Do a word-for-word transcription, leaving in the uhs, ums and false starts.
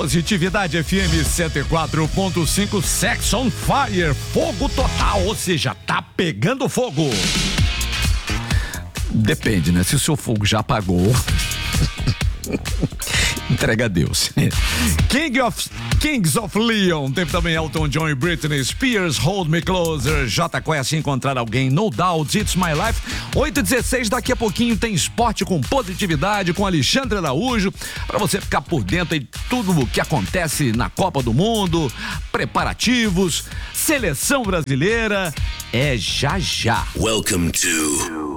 Positividade F M cento e quatro ponto cinco, Sex on Fire, fogo total, ou seja, tá pegando fogo. Depende, né? Se o seu fogo já apagou, entrega a Deus. King of, Kings of Leon, teve também Elton John e Britney Spears, Hold Me Closer, J Quest, Encontrar Alguém, No Doubt, It's My Life. oito e dezesseis, daqui a pouquinho tem esporte com positividade, com Alexandre Araújo, para você ficar por dentro de tudo o que acontece na Copa do Mundo, preparativos, seleção brasileira, é já já. Welcome to